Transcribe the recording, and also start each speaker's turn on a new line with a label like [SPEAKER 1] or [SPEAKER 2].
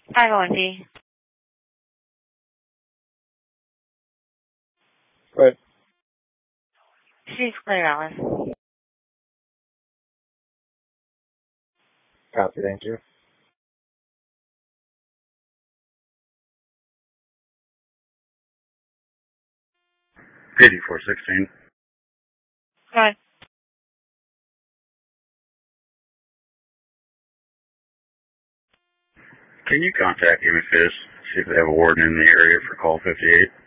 [SPEAKER 1] 501D.
[SPEAKER 2] Right.
[SPEAKER 1] She's clear, Alice.
[SPEAKER 2] Copy, thank you.
[SPEAKER 3] 8416.
[SPEAKER 1] Go ahead.
[SPEAKER 3] Can you contact MFIS, see if they have a warden in the area for call 58?